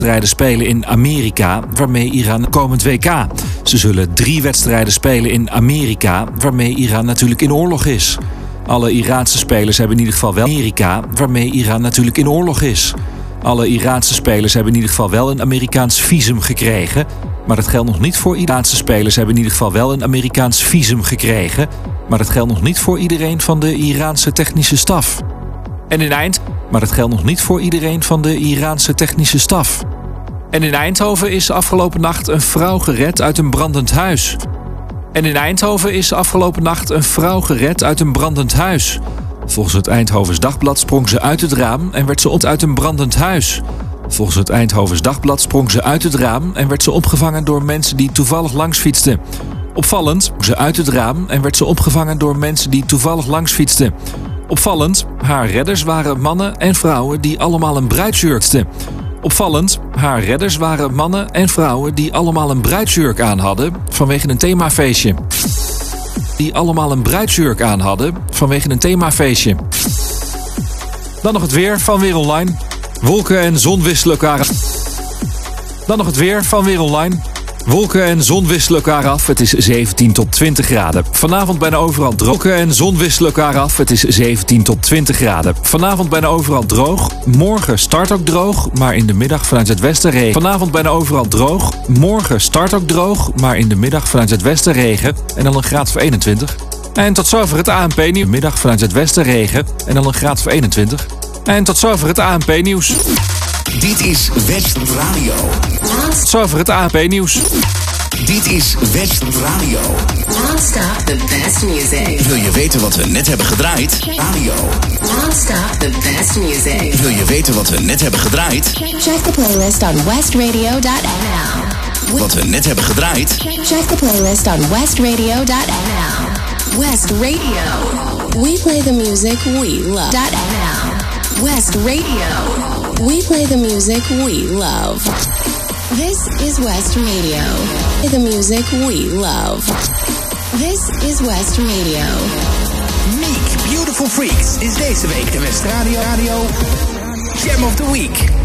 wedstrijden spelen in Amerika, waarmee Iran komend WK. Ze zullen 3 wedstrijden spelen in Amerika, waarmee Iran natuurlijk in oorlog is. Alle Iraanse spelers hebben in ieder geval wel Amerika, waarmee Iran natuurlijk in oorlog is. Alle Iraanse spelers hebben in ieder geval wel een Amerikaans visum gekregen. Maar dat geldt nog niet voor Iraanse spelers hebben in ieder geval wel een Amerikaans visum gekregen. Maar dat geldt nog niet voor iedereen van de Iraanse technische staf. Maar dat geldt nog niet voor iedereen van de Iraanse technische staf. En in Eindhoven is afgelopen nacht een vrouw gered uit een brandend huis. Volgens het Eindhovens Dagblad sprong ze uit het raam en werd ze uit een brandend huis. Volgens het Eindhovens Dagblad sprong ze uit het raam en werd ze opgevangen door mensen die toevallig langs fietsten. Opvallend, ze uit het raam en werd ze opgevangen door mensen die toevallig langs fietsten. Opvallend, haar redders waren mannen en vrouwen die allemaal een bruidsjurk aan hadden vanwege een themafeestje. Dan nog het weer van Weer Online. Wolken en zon wisselen elkaar af. Het is 17 tot 20 graden. Vanavond bijna overal droog. Het is 17 tot 20 graden. Vanavond bijna overal droog. Morgen start ook droog, maar in de middag vanuit het westen regen. Maar in de middag vanuit het westen regen en dan een graad of 21. En tot zover het ANP-nieuws. Middag vanuit het westen regen en dan een graad of 21. En tot zover het ANP-nieuws. Dit is West Radio. Tot zover het ANP-nieuws. Dit is West Radio. Non-stop the best music. Wil je weten wat we net hebben gedraaid? Radio. Non-stop the best music. Wil je weten wat we net hebben gedraaid? Check the playlist on westradio.nl. Wat we net hebben gedraaid? Check the playlist on westradio.nl. West Radio. We play the music we love. .nl. West Radio. We play the music we love. This is West Radio. The music we love. This is West Radio. Meek Beautiful Freaks is deze week de West Radio Jam of the Week.